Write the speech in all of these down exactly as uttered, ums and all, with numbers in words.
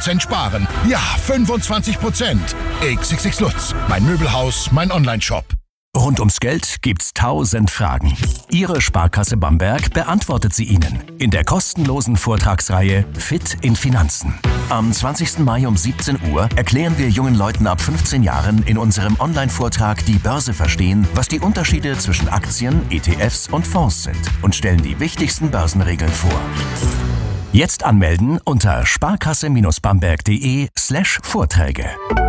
Prozent sparen. Ja, fünfundzwanzig Prozent. X X X Lutz, mein Möbelhaus, mein Onlineshop. Rund ums Geld gibt's tausend Fragen. Ihre Sparkasse Bamberg beantwortet sie Ihnen in der kostenlosen Vortragsreihe Fit in Finanzen. Am zwanzigsten Mai um siebzehn Uhr erklären wir jungen Leuten ab fünfzehn Jahren in unserem Online-Vortrag Die Börse verstehen, was die Unterschiede zwischen Aktien, E T Fs und Fonds sind und stellen die wichtigsten Börsenregeln vor. Jetzt anmelden unter sparkasse-bamberg.de slash Vorträge.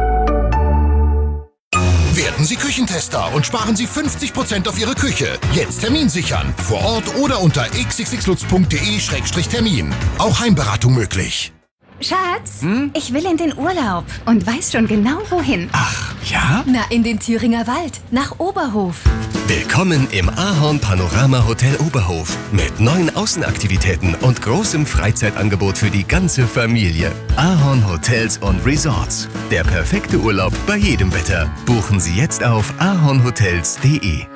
Werden Sie Küchentester und sparen Sie fünfzig Prozent auf Ihre Küche. Jetzt Termin sichern. Vor Ort oder unter x x x lutz punkt de Schrägstrich Termin. Auch Heimberatung möglich. Schatz, hm? ich will in den Urlaub und weiß schon genau wohin. Ach, ja? Na, in den Thüringer Wald, nach Oberhof. Willkommen im Ahorn Panorama Hotel Oberhof mit neuen Außenaktivitäten und großem Freizeitangebot für die ganze Familie. Ahorn Hotels und Resorts. Der perfekte Urlaub bei jedem Wetter. Buchen Sie jetzt auf ahornhotels punkt de.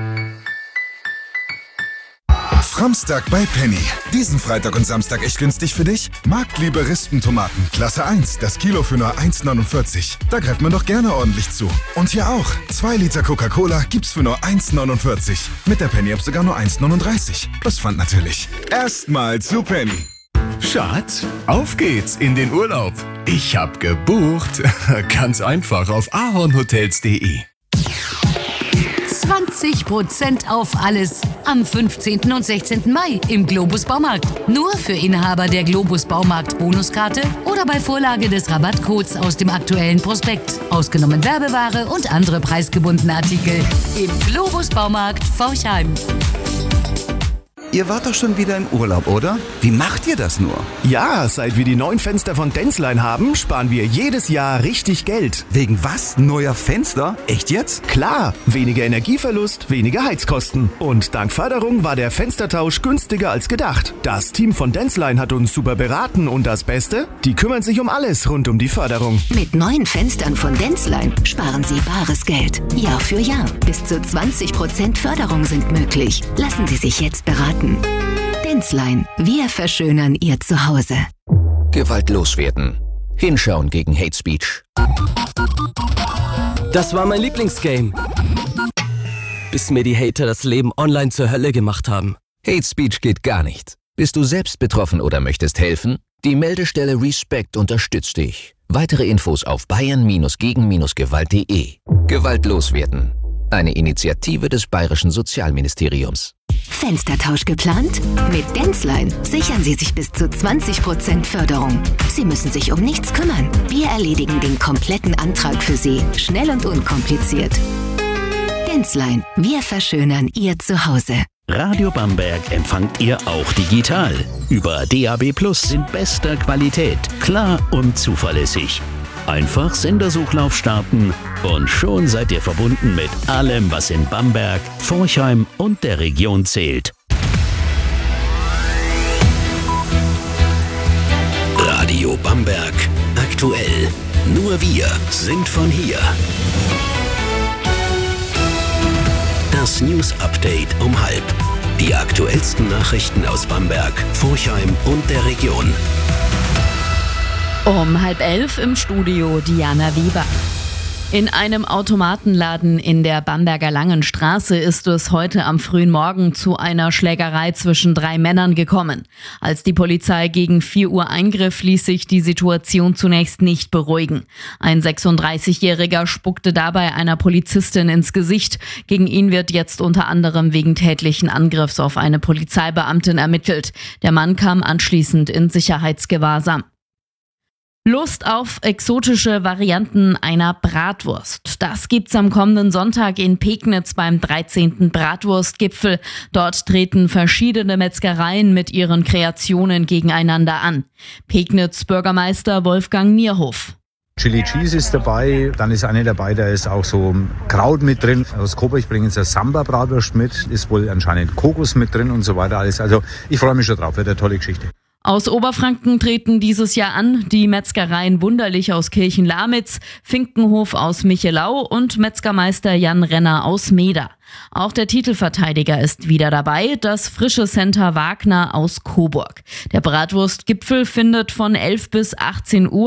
Framstag bei Penny. Diesen Freitag und Samstag echt günstig für dich? Marktliebe Rispentomaten, Klasse eins, das Kilo für nur eins neunundvierzig. Da greift man doch gerne ordentlich zu. Und hier auch. zwei Liter Coca-Cola gibt's für nur eins neunundvierzig. Mit der Penny-App sogar nur eins neununddreißig. Plus Pfand natürlich. Erstmal zu Penny. Schatz, auf geht's in den Urlaub. Ich hab gebucht. Ganz einfach auf ahornhotels punkt de. zwanzig Prozent auf alles. Am fünfzehnten und sechzehnten Mai im Globus Baumarkt. Nur für Inhaber der Globus Baumarkt Bonuskarte oder bei Vorlage des Rabattcodes aus dem aktuellen Prospekt. Ausgenommen Werbeware und andere preisgebundene Artikel. Im Globus Baumarkt Forchheim. Ihr wart doch schon wieder im Urlaub, oder? Wie macht ihr das nur? Ja, seit wir die neuen Fenster von Denzlein haben, sparen wir jedes Jahr richtig Geld. Wegen was? Neuer Fenster? Echt jetzt? Klar, weniger Energieverlust, weniger Heizkosten. Und dank Förderung war der Fenstertausch günstiger als gedacht. Das Team von Denzlein hat uns super beraten und das Beste? Die kümmern sich um alles rund um die Förderung. Mit neuen Fenstern von Denzlein sparen Sie bares Geld. Jahr für Jahr. Bis zu zwanzig Prozent Förderung sind möglich. Lassen Sie sich jetzt beraten. Denzlein, wir verschönern Ihr Zuhause. Gewaltlos werden. Hinschauen gegen Hate Speech. Das war mein Lieblingsgame. Bis mir die Hater das Leben online zur Hölle gemacht haben. Hate Speech geht gar nicht. Bist du selbst betroffen oder möchtest helfen? Die Meldestelle Respect unterstützt dich. Weitere Infos auf bayern gegen gewalt punkt de. Gewaltlos werden. Eine Initiative des Bayerischen Sozialministeriums. Fenstertausch geplant? Mit Denzlein sichern Sie sich bis zu zwanzig Prozent Förderung. Sie müssen sich um nichts kümmern. Wir erledigen den kompletten Antrag für Sie. Schnell und unkompliziert. Denzlein, wir verschönern Ihr Zuhause. Radio Bamberg empfangt ihr auch digital. Über D A B Plus in bester Qualität, klar und zuverlässig. Einfach Sendersuchlauf starten und schon seid ihr verbunden mit allem, was in Bamberg, Forchheim und der Region zählt. Radio Bamberg. Aktuell. Nur wir sind von hier. Das News Update um halb. Die aktuellsten Nachrichten aus Bamberg, Forchheim und der Region. Um halb elf im Studio Diana Weber. In einem Automatenladen in der Bamberger Langenstraße ist es heute am frühen Morgen zu einer Schlägerei zwischen drei Männern gekommen. Als die Polizei gegen vier Uhr eingriff, ließ sich die Situation zunächst nicht beruhigen. Ein sechsunddreißigjähriger spuckte dabei einer Polizistin ins Gesicht. Gegen ihn wird jetzt unter anderem wegen tätlichen Angriffs auf eine Polizeibeamtin ermittelt. Der Mann kam anschließend in Sicherheitsgewahrsam. Lust auf exotische Varianten einer Bratwurst. Das gibt's am kommenden Sonntag in Pegnitz beim dreizehnten Bratwurstgipfel. Dort treten verschiedene Metzgereien mit ihren Kreationen gegeneinander an. Pegnitz Bürgermeister Wolfgang Nierhoff. Chili Cheese ist dabei, dann ist eine dabei, da ist auch so Kraut mit drin. Aus Coburg bringen sie eine Samba-Bratwurst mit, ist wohl anscheinend Kokos mit drin und so weiter alles. Also ich freue mich schon drauf, wird eine tolle Geschichte. Aus Oberfranken treten dieses Jahr an die Metzgereien Wunderlich aus Kirchen-Lamitz, Finkenhof aus Michelau und Metzgermeister Jan Renner aus Meda. Auch der Titelverteidiger ist wieder dabei, das frische Center Wagner aus Coburg. Der Bratwurstgipfel findet von elf bis achtzehn Uhr